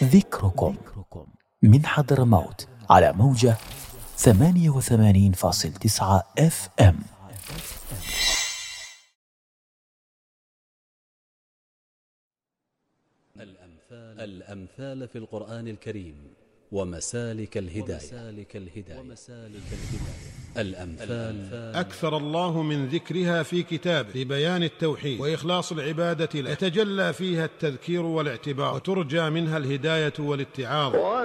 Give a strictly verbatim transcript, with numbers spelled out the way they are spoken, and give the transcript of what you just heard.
ذكركم من حضرموت على موجة ثمانية وثمانين فاصل تسعة اف ام. الأمثال, الأمثال في القرآن الكريم ومسالك الهداية. الأمثال أكثر الله من ذكرها في كتابه لبيان التوحيد وإخلاص العبادة له، يتجلى فيها التذكير والاعتبار، وترجى منها الهداية والاتعاظ.